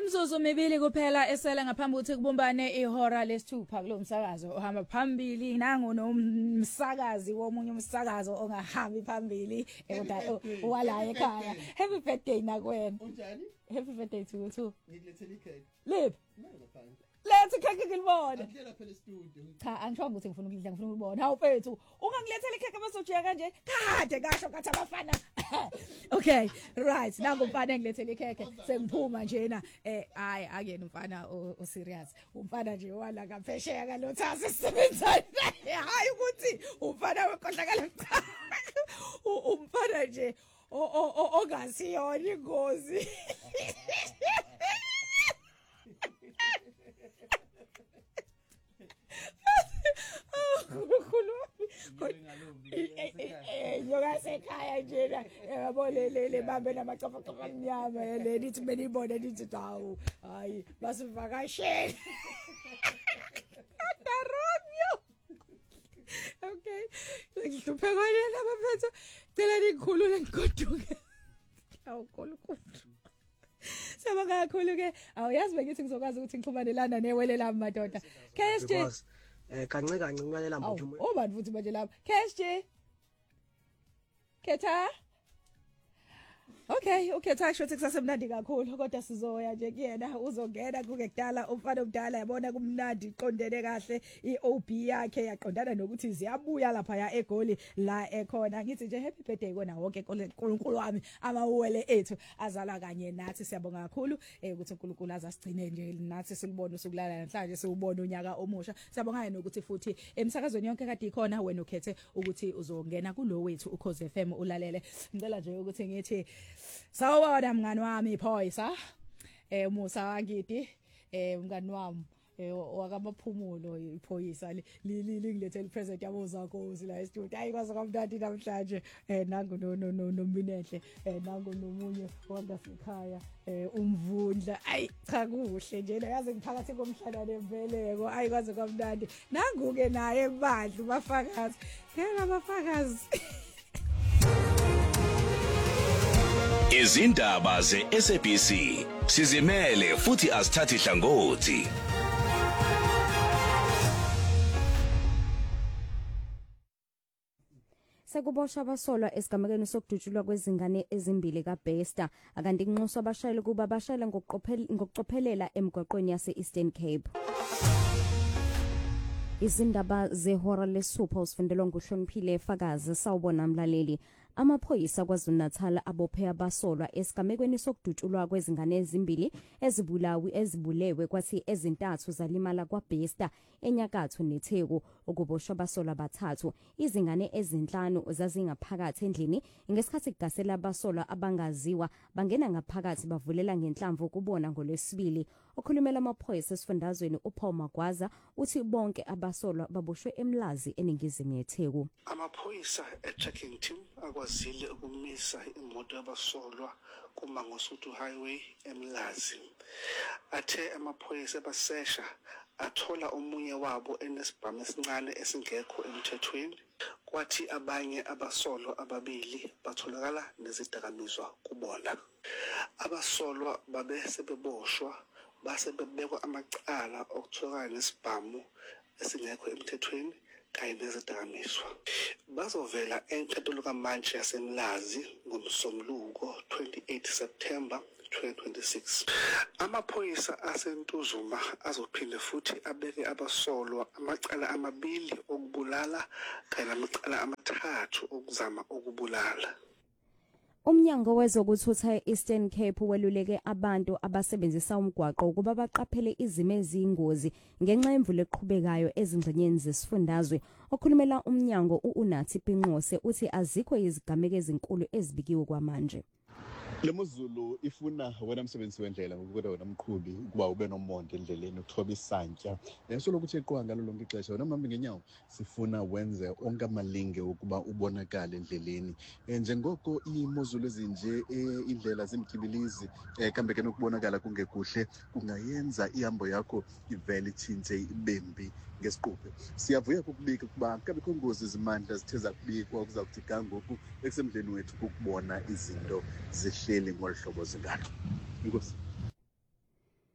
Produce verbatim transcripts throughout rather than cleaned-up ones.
Imzuzu mibili kuphela esela ngaphambi ukuthi kubumbane ihora lesithupha kulo msakazo ohamba phambili nangu nomsakazi womunye umsakazo ongahambi phambili kodwa wala ekhaya. Happy birthday nakwena. Unjani? Happy birthday to you. Ngilethele ikhaya. Lip. Ngingaphandle. Let's ikhekhe ngilibone. Ngiyela phela studio. Cha angishongo ukuthi ngifuna ukudla ngifuna ukubona. Hawu mfethu, ungangilethela ikhekhe bese ujiya kanje. Kade kasho kathi abafana. Okay, right. Nangu mfana engilethele ikhekhe. Sengiphuma njena eh hayi akuyena umfana o serious. Umfana nje wala ngaphesheya kalothasi sisebenzayo. Hayi ukuthi umfana wekodlakala. Umfana nje ongasiyona ingozi. Yoga sekhaya njena yabolelele bambe namacafa cafa amnyama le nithi benibone nithi dawu hayi basivakashela Romeo. Okay ngihlupheka wena bafethu cela nikhulule ngigoduke awukhulukhulu Sabanga kakhulu ke awuyazi bengithi ngizokwazi ukuthi ngixhumane lana newele lami madoda Cash J eh kancane kancane kuyalela manje umuntu oh bantu futhi manje lapha Cash J Ketha Okay okay tasho ukuthi kusasemnandi kakhulu kodwa sizoya nje kuyena uzongena kuke kudala umfana omdala yabona kumnandi iqondene kahle iO B yakhe yaqondana nokuthi ziyabuya lapha ya egoli la ekhona ngithi nje happy birthday kona wonke uNkulunkulu wami amawele ethu azala kanye nathi siyabonga kakhulu ukuthi uNkulunkulu azasigcine nje nathi silibone usukulala namhlanje siubone unyaka omusha siyabonga nokuthi futhi emsakazweni yonke kade ikhona wena ukhethe ukuthi uzongena kulo wethu uKhosi F M ulalele ngicela nje ukuthi ngithi Sawubona mngani wami Phoyisa eh Musa wangidi eh mngani wami eh wakamaphumulo iphoyisa lingilethele present yabo zakhozi la e-studio ayikwazi kamntandi namhlanje eh nangu no no no nominenhle eh nangu nomunye wangasekhaya eh umvundla ayi cha kuhle nje yazi ngiphakathi komhlala lembeleko ayikwazi kamntandi nangu ke naye ebandla bafakazi ngeke abafakazi Izindaba ze-S A B C sizimele futhi asithathi hlangothi. Sekuboshwa abasolwa esigamekweni sokudutshulwa kwezingane ezimbili kaBesta akanti inxuso abashayeli kuba bashayela ngokucophelela emgwaqweni yase-Eastern Cape. Izindaba zehora lesupha usifundelwa nguhloniphile Fakazi sawubona mlaleli. Amaphoyisa kwaZulu-Natal abophe abasolwa esigamekweni sokudutshulwa kwezingane ezimbili ezibulawi ezibulewe kwathi ezintathu zalimala kwaBesta enyakatho neTheku okuboshwa abasolwa bathathu izingane ezinhlanu zazingaphakathi endlini ngesikhathi kugasela abasolwa abangaziwa bangena ngaphakathi bavulela ngenhlamvu ukubona ngolwesibili okhulumela amaphoyisa esifundazweni uPaul Magwaza uthi bonke abasolwa baboshwe emlazi eningizimu yeTheku. Amaphoyisa e-checking team akwazile ukumisa imoto yabasolwa kuMangosuthu Highway eMlazi. Athe amaphoyisa basesha athola omunye wabo enesibhamu esincane esingekho emthethweni kwathi abanye abasolwa ababili batholakala nezidakamizwa kubona. Abasolwa babe sebeboshwa base bebekwa amacala okutholakala nesibhamu esingekho emthethweni kanye nezidakamizwa. Bazovela enkantolo kaMantshi yaseMlazi ngomsombuluko twenty-eighth September twenty twenty-six. Amaphoyisa aseNtuzuma azophinde futhi abeke abasolwa amacala amabili okubulala kanye namacala amathathu okuzama ukubulala. Umnyango wezokuthutha e-Eastern Cape weluleke abantu abasebenzisa umgwaqo ukuba baqaphele izimo eziyingozi ngenxa yemvula eqhubekayo ezingxenyeni zesifundazwe. Okhulumela umnyango uUnathi Pinqose uthi azikho izigameko ezinkulu ezibikiwe kwamanje. Lemozulu ifuna wena msebenzi wendlela ngokuthi wena mqhubi kuba ube nomonde endleleni uthoba isantya. Yesho lokuthi eqwa ngalo lonke ixesha wena mhambi ngenyawo sifuna wenze onke amalinge ukuba ubonakala endleleni. Njengoko imozulu ezinje indlela zimkibilizi kambe ke nokubonakala kungekuhle kungayenza ihambo yakho ivele itshintshe ibembi ngesiquphe. Siyavuya ukubika kuba kabe kongozi izimandla zitheza kubikwa kuzakuthi kangoku eksemdleni wethu ukubona izinto zihleli ngolhlobo zingalo. Inkosi.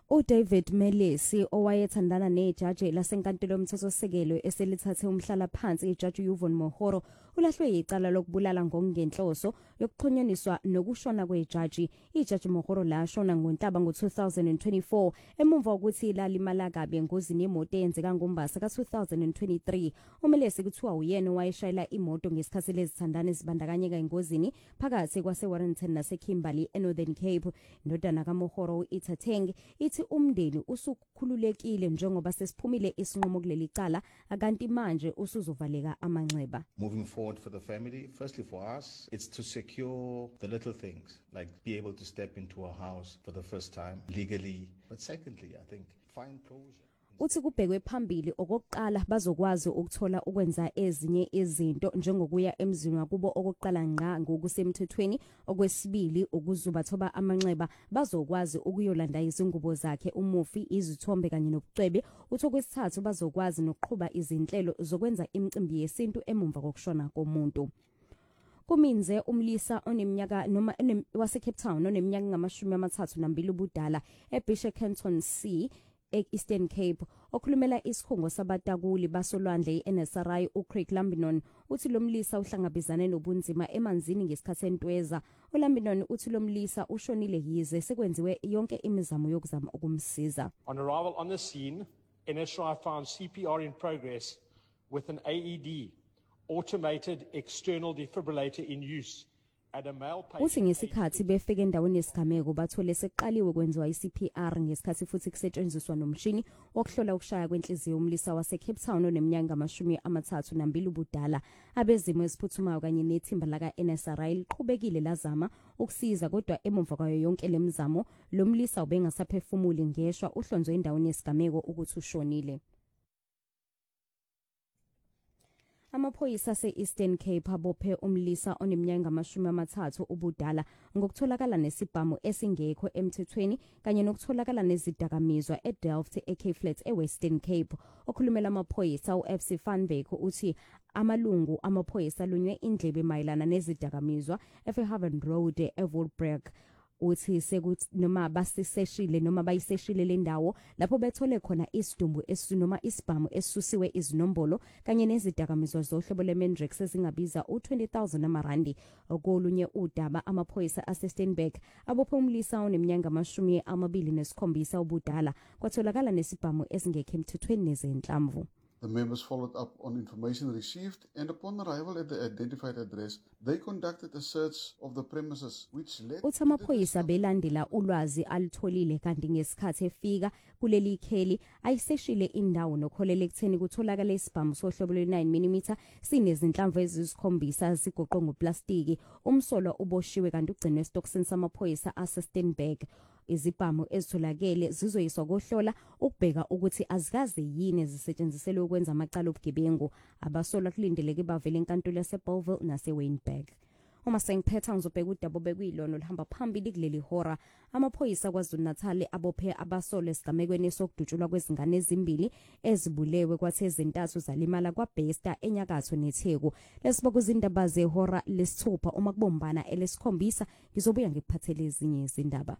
uDavid Melesi owayethandana nejaji lasenkantolo yomthethosisekelo eselithathe umhlala phansi ijaji Yvonne Mohoro ulahlwe icala lokubulala ngokungenhloso yokuxhunyaniswa nokushona kwejaji. Ijaji Mohoro lashona ngoNhlaba ngo-two thousand twenty-four emumva ukuthi lalimala kabi engozini yemoto eyenzeka ngoMbasa ka-two thousand twenty-three. uMelesi kuthiwa uyena owayeshayela imoto ngesikhathi lezithandana ezibandakanyeka engozini phakathi kwase-Warrenton nase-Kimberley eNorthern Cape. Indodana kaMohoro u-Itateng ithi umndeni usukhululekile njengoba sesiphumile isinqumo kuleli cala akanti manje usuzovaleka amanxeba. Moving forward for the family, firstly for us, it's to secure the little things, like be able to step into a house for the first time legally. But secondly, I think find closure. Uthi kubhekwe phambili okokuqala bazokwazi ukuthola ukwenza ezinye izinto njengokuya emzini wakubo okokuqala ngqa ngokusemthethweni. Okwesibili ukuzubathoba amanxeba bazokwazi ukuyolanda izingubo zakhe umufi izithombe kanye nobucwebe. Uthi okwesithathu bazokwazi nokuqhuba izinhlelo zokwenza imicimbi yesintu emumva kokushona komuntu. Kuminze umlisa oneminyaka noma wase Cape Town oneminyaka ngamashumi amathathu nambili ubudala eBishop Canton C e-Eastern Cape okhulumela isikhungo sabatakuli basolwandle i-N S R I uCraig Lambinon uthi lomlisa uhlangabezane nobunzima emanzini ngesikhathi entweza. uLambinon uthi lomlisa ushonile yize sekwenziwe yonke imizamo yokuzama ukumsiza. On arrival on the scene, N S R I found C P R in progress with an A E D, automated external defibrillator in use. Uthi ngesikhathi befike endaweni yesigameko bathole seqaliwe kwenziwa i-C P R ngesikhathi futhi kusetshenziswa nomshini wokuhlola ukushaya kwenhliziyo umlisa wase Cape Town oneminyaka amashumi amathathu nambili ubudala. Abezimo eziphuthumayo kanye nethimba laka N S R I liqhubekile lazama ukusiza kodwa emumva kwayo yonke lemizamo lomlisa ubengasaphefumuli ngeshwa uhlonzwe endaweni yesigameko ukuthi ushonile. Amaphoyisa ase-Eastern Cape abophe umlisa oneminyaka amashumi amathathu ubudala ngokutholakala nesibhamu esingekho emthethweni kanye nokutholakala nezidakamizwa eDelft eCape Flats eWestern Cape. Okhulumela amaphoyisa uF C Van Beek uthi amalungu amaphoyisa alunywe indlebe mayelana nezidakamizwa eFairhaven Road eVolbreg. Uthi sekuthi noma basiseshile noma bayiseshile le ndawo lapho bethole khona isidumbu esinoma isibhamu esisusiwe izinombolo kanye nezidakamizwa zohlobo leMendrix ezingabiza u-twenty thousand amarandi. Okolunye udaba amaphoyisa aseSteinberg abophe umlisa oneminyaka amashumi amabili nesikhombisa ubudala kwatholakala nesibhamu esingekho emthethweni nezenhlamvu. The members followed up on information received, and upon arrival at the identified address, they conducted a search of the premises, which led uthi amaphoyisa belandela ulwazi alitholile kanti ngesikhathi efika kuleli kheli ayiseshile indawo nokholele ekutheni kutholakala isibhamu sohlobo lwe-nine millimeter sinezinhlamvu ezisikhombisa zigoqwe ngoplastiki. Umsolo uboshiwe kanti ugcinwe esitokisini samaphoyisa aseSteinberg. Izibhamu ezitholakele zizoyiswa kohlola ukubheka ukuthi azikaze yini ezisetshenziselwe ukwenza amacala obugebengu. Abasolwa kulindeleke bavele enkantolo yaseBellville naseWynberg. Uma sengiphetha ngizobheka udaba obekuyilona olihamba phambili kuleli hora. Amaphoyisa kwaZulu-Natal abophe abasole esigamekweni sokudutshulwa kwezingane ezimbili ezibulewe kwathe ezintathu zalimala kwaBesta enyakatho neTheku. Lesibuka izindaba zehora lesithupha uma kubombana elesikhombisa ngizobuya ngikuphathele ezinye izindaba.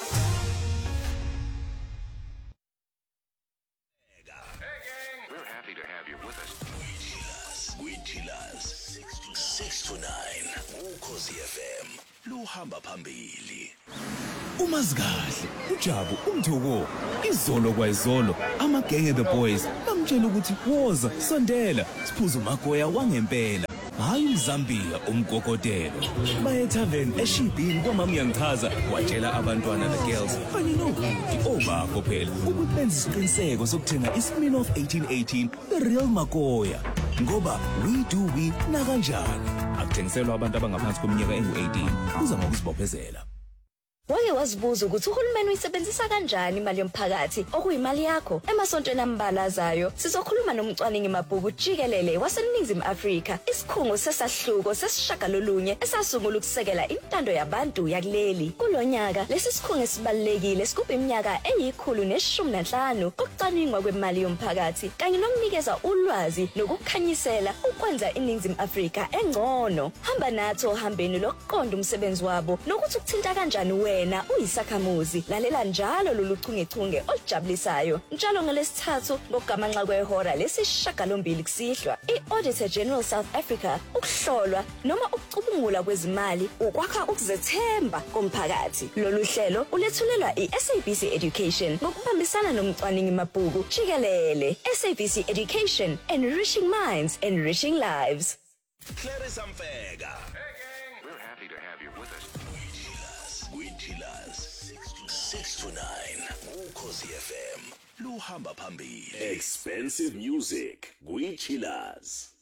six to nine uKhosi F M luhamba phambili. Umazikahle uJabu umthoko izolo kwayizolo amagenge the boys bamtshela ukuthi woza sondela siphuza umagoya wangempela hayi uMzambia umgogotelo baye tavern eShibhini kwamama yangichaza watshela abantwana the girls kanye nobuti obakho phela ukuthi benze isiqiniseko sokuthenga iSmirnoff eighteen eighteen the real magoya ngoba we do we na kanjani akuthengiselwa abantu abangaphansi kweminyaka engu-eighteen uza ngokuzibophezela. Wake wazibuza ukuthi uhulumeni uyisebenzisa kanjani imali yomphakathi okuyimali yakho emasontweni ambalazayo. Sizokhuluma nomcwaningi mabhuku jikelele waseNingizimu Afrika isikhungo sesahluko sesishagalolunye esasungula ukusekela intando yabantu yakuleli. Kulonyaka lesi sikhungo esibalekile sikupha iminyaka eyikhulu neshumi nanhlanu ukucwaningwa kwemali yomphakathi kanye nokunikeza ulwazi nokukhanyisela ukwenza iNingizimu Afrika engcono. Hamba nathi ohambeni lokuqonda umsebenzi wabo nokuthi ukuthinta kanjani wena wena uyisakhamuzi. Lalela njalo lolu chungechunge olujabulisayo. Njalo ngelesithathu ngokugamanxa kwehora lesishagalombili kusihlwa. I-Auditor General South Africa ukuhlolwa noma ukucubungula kwezimali ukwakha ukuzethemba komphakathi. Lolu hlelo ulethulelwa i-S A B C Education ngokubambisana nomcwaningi mabhuku jikelele. S A B C Education, enriching minds, enriching lives. Clarice Amfega. We're happy to have you with us. Gwitchilas. six to nine. Ukhosi F M. Luhamba phambili. Expensive music. Gwitchilas.